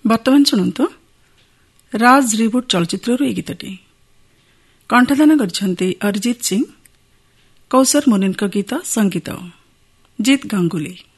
ବର୍ତ୍ତମାନ ଶୁଣନ୍ତୁ ରାଜ ରିବୁଟ୍ ଚଳଚ୍ଚିତ୍ରରୁ ଏହି ଗୀତଟି। କଣ୍ଠଦାନ କରିଛନ୍ତି ଅରିଜିତ ସିଂ, କୌଶର ମୁନିଙ୍କ ଗୀତ ସଙ୍ଗୀତ ଜିତ୍ ଗାଙ୍ଗୁଲି।